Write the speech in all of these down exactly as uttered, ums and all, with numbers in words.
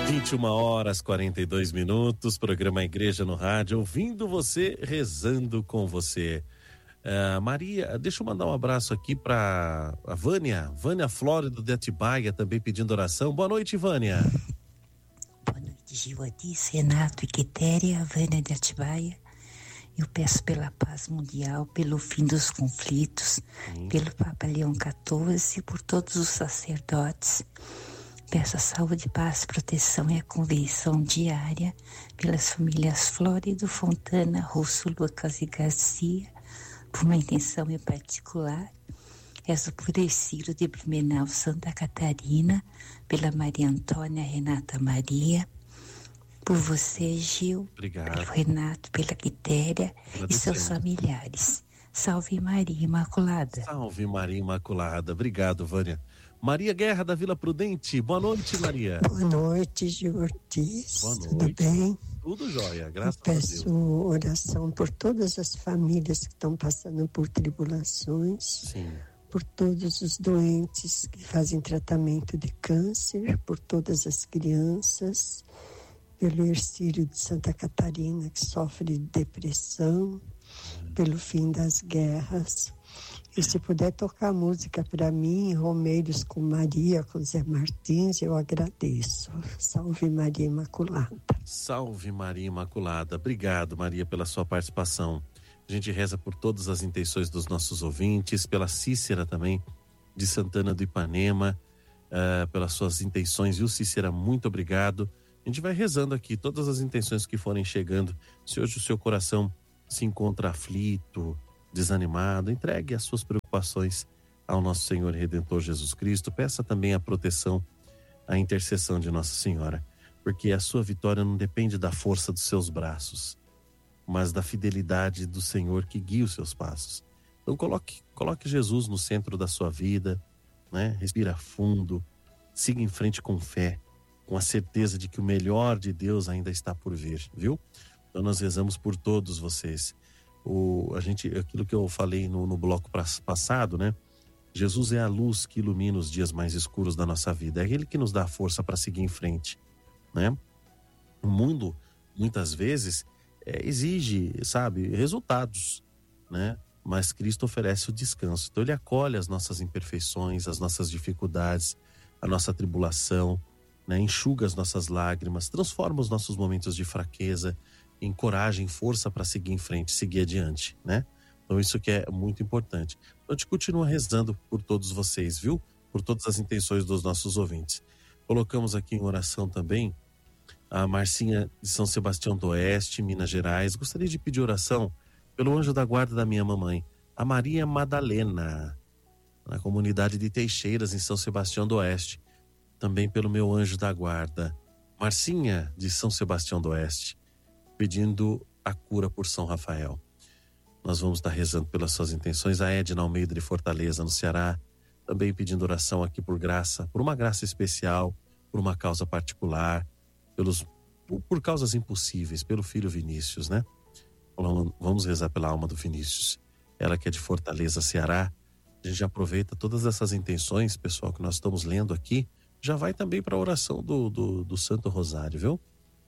vinte e uma horas, quarenta e dois minutos, programa Igreja no Rádio, ouvindo você, rezando com você. Uh, Maria, deixa eu mandar um abraço aqui para a Vânia, Vânia Flórida de Atibaia, também pedindo oração. Boa noite, Vânia. Boa noite, Giladiz, Renato e Quitéria, Vânia de Atibaia. Eu peço pela paz mundial, pelo fim dos conflitos, Sim. pelo Papa Leão quatorze, por todos os sacerdotes. Peço a saúde, paz, proteção e a convenção diária pelas famílias Flórido, Fontana, Russo, Lucas e Garcia, por uma intenção em particular. Rezo por Ercílio de Blumenau, Santa Catarina, pela Maria Antônia Renata Maria, por você, Gil, Obrigado. Pelo Renato, pela Quitéria e seus familiares. Salve Maria Imaculada. Salve Maria Imaculada. Obrigado, Vânia. Maria Guerra da Vila Prudente. Boa noite, Maria. Boa noite, Gil Ortiz. Boa noite. Tudo bem? Tudo jóia, graças Eu a Deus. peço oração por todas as famílias que estão passando por tribulações. Sim. Por todos os doentes que fazem tratamento de câncer, por todas as crianças, pelo Ercílio de Santa Catarina que sofre de depressão, pelo fim das guerras. E se puder tocar música para mim, Romeiros com Maria, com Zé Martins, eu agradeço. Salve Maria Imaculada. Salve Maria Imaculada. Obrigado, Maria, pela sua participação. A gente reza por todas as intenções dos nossos ouvintes, pela Cícera também, de Santana do Ipanema, uh, pelas suas intenções. Viu, Cícera? Muito obrigado. A gente vai rezando aqui todas as intenções que forem chegando. Se hoje o seu coração se encontra aflito, desanimado, entregue as suas preocupações ao nosso Senhor Redentor Jesus Cristo. Peça também a proteção, a intercessão de Nossa Senhora, porque a sua vitória não depende da força dos seus braços, mas da fidelidade do Senhor que guia os seus passos. Então coloque, coloque Jesus no centro da sua vida, né? Respira fundo, siga em frente com fé, com a certeza de que o melhor de Deus ainda está por vir, viu? Então nós rezamos por todos vocês. O, a gente, aquilo que eu falei no, no bloco passado, né? Jesus é a luz que ilumina os dias mais escuros da nossa vida. É Ele que nos dá força para seguir em frente, né? O mundo, muitas vezes, é, exige, sabe, resultados, né? Mas Cristo oferece o descanso. Então Ele acolhe as nossas imperfeições, as nossas dificuldades, a nossa tribulação, né? Enxuga as nossas lágrimas, transforma os nossos momentos de fraqueza em coragem, força para seguir em frente, seguir adiante, né? Então isso que é muito importante. Então a gente continua rezando por todos vocês, viu? Por todas as intenções dos nossos ouvintes. Colocamos aqui em oração também a Marcinha de São Sebastião do Oeste, Minas Gerais. Gostaria de pedir oração pelo anjo da guarda da minha mamãe, a Maria Madalena, na comunidade de Teixeiras, em São Sebastião do Oeste. Também pelo meu anjo da guarda, Marcinha de São Sebastião do Oeste, pedindo a cura por São Rafael. Nós vamos estar rezando pelas suas intenções. A Edna Almeida de Fortaleza, no Ceará, também pedindo oração aqui por graça, por uma graça especial, por uma causa particular, pelos, por, por causas impossíveis, pelo filho Vinícius, né? Vamos rezar pela alma do Vinícius. Ela que é de Fortaleza, Ceará. A gente já aproveita todas essas intenções, pessoal, que nós estamos lendo aqui, já vai também para a oração do, do, do Santo Rosário, viu?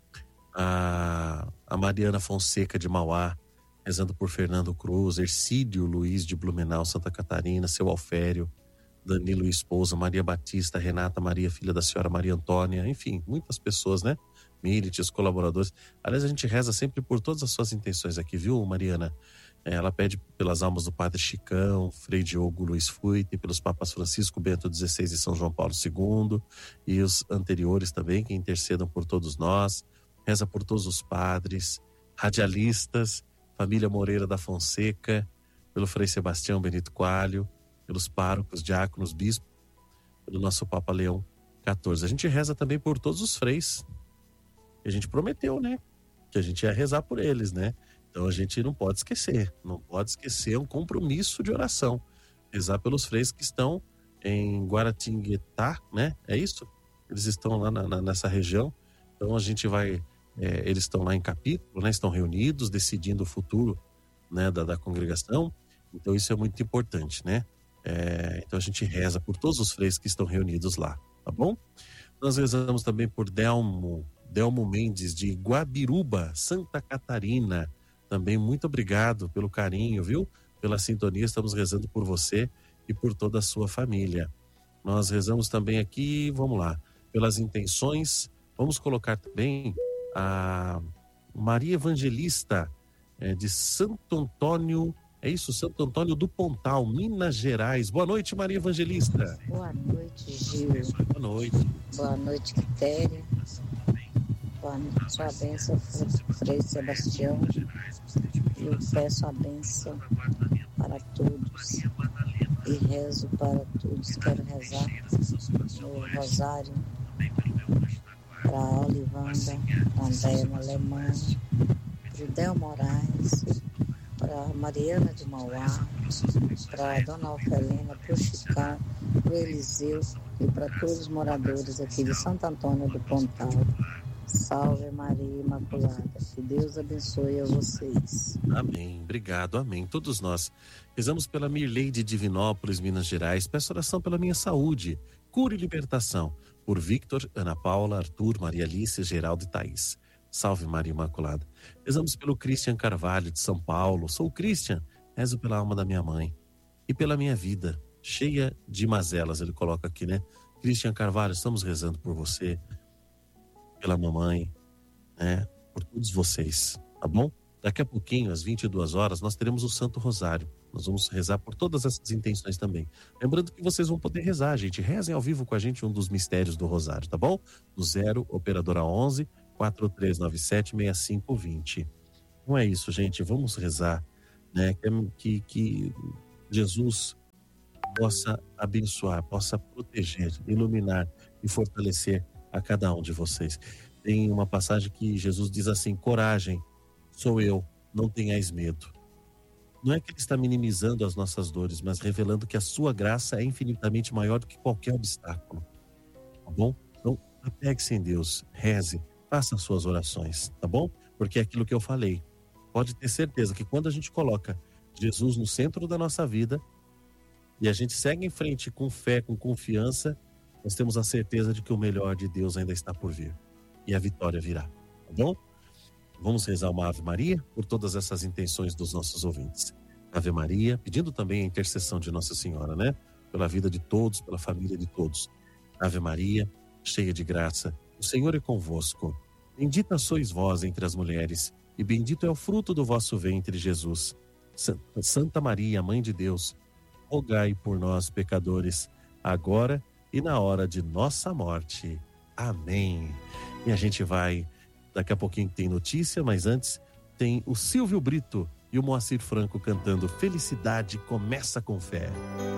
A, a Mariana Fonseca de Mauá, rezando por Fernando Cruz, Ercílio Luiz de Blumenau, Santa Catarina, seu Alfério, Danilo e esposa, Maria Batista, Renata Maria, filha da senhora Maria Antônia, enfim, muitas pessoas, né? Milites, colaboradores. Aliás, a gente reza sempre por todas as suas intenções aqui, viu, Mariana? Ela pede pelas almas do Padre Chicão, Frei Diogo Luiz Fuite, pelos Papas Francisco, Bento dezesseis e São João Paulo segundo, e os anteriores também, que intercedam por todos nós. Reza por todos os padres, radialistas, família Moreira da Fonseca, pelo Frei Sebastião Benito Coalho, pelos párocos, diáconos, bispos, pelo nosso Papa Leão quatorze. A gente reza também por todos os freis. A gente prometeu, né? Que a gente ia rezar por eles, né? Então a gente não pode esquecer, não pode esquecer, é um compromisso de oração. Rezar pelos freis que estão em Guaratinguetá, né? É isso? Eles estão lá na, na, nessa região. Então a gente vai... É, eles estão lá em capítulo, né? Estão reunidos, decidindo o futuro, né, da, da congregação. Então isso é muito importante, né? É, então a gente reza por todos os freis que estão reunidos lá, tá bom? Nós rezamos também por Delmo, Delmo Mendes, de Guabiruba, Santa Catarina. Também muito obrigado pelo carinho, viu? Pela sintonia, estamos rezando por você e por toda a sua família. Nós rezamos também aqui, vamos lá, pelas intenções. Vamos colocar também a Maria Evangelista, é, de Santo Antônio, é isso, Santo Antônio do Pontal, Minas Gerais. Boa noite, Maria Evangelista. Boa noite, Gil. Boa noite. Boa noite, Quitéria. Boa noite, sua bênção, Frei Sebastião. E eu peço a bênção para todos e rezo para todos. Quero rezar no Rosário para a Olivanda, para a Andréia na Alemanha, para o Del Moraes, para a Mariana de Mauá, para a Dona Ofelina, para o Chicão, para o Eliseu e para todos os moradores aqui de Santo Antônio do Pontal. Salve Maria Imaculada, que Deus abençoe a vocês. Amém, obrigado, amém. Todos nós rezamos pela Mirlei de Divinópolis, Minas Gerais. Peço oração pela minha saúde, cura e libertação. Por Victor, Ana Paula, Arthur, Maria Alice, Geraldo e Thaís. Salve Maria Imaculada. Rezamos pelo Christian Carvalho de São Paulo. Sou o Christian, rezo pela alma da minha mãe e pela minha vida, cheia de mazelas, ele coloca aqui, né? Christian Carvalho, estamos rezando por você, pela mamãe, né? Por todos vocês, tá bom? Daqui a pouquinho, às vinte e duas horas, nós teremos o Santo Rosário. Nós vamos rezar por todas essas intenções também. Lembrando que vocês vão poder rezar, gente. Rezem ao vivo com a gente um dos mistérios do Rosário, tá bom? No zero, operadora onze, quatro três nove sete, seis cinco dois zero. Não é isso, gente. Vamos rezar, né? Que, que Jesus possa abençoar, possa proteger, iluminar e fortalecer a cada um de vocês. Tem uma passagem que Jesus diz assim: coragem, sou eu, não tenhais medo. Não é que ele está minimizando as nossas dores, mas revelando que a sua graça é infinitamente maior do que qualquer obstáculo. Tá bom? Então, apegue-se em Deus, reze, faça as suas orações, tá bom? Porque é aquilo que eu falei. Pode ter certeza que quando a gente coloca Jesus no centro da nossa vida e a gente segue em frente com fé, com confiança, nós temos a certeza de que o melhor de Deus ainda está por vir. E a vitória virá, tá bom? Vamos rezar uma Ave Maria por todas essas intenções dos nossos ouvintes. Ave Maria, pedindo também a intercessão de Nossa Senhora, né? Pela vida de todos, pela família de todos. Ave Maria, cheia de graça, o Senhor é convosco. Bendita sois vós entre as mulheres, e bendito é o fruto do vosso ventre, Jesus. Santa Maria, Mãe de Deus, rogai por nós, pecadores, agora e na hora de nossa morte. Amém. E a gente vai... Daqui a pouquinho tem notícia, mas antes tem o Silvio Brito e o Moacir Franco cantando Felicidade Começa com Fé.